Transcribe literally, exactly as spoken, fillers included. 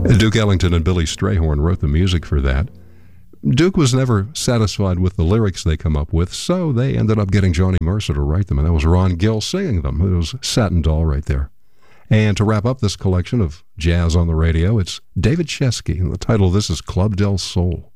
Duke Ellington and Billy Strayhorn wrote the music for that. Duke was never satisfied with the lyrics they come up with, so they ended up getting Johnny Mercer to write them, and that was Ron Gill singing them. It was Satin Doll right there. And to wrap up this collection of jazz on the radio, it's David Chesky, and the title of this is Club del Sol.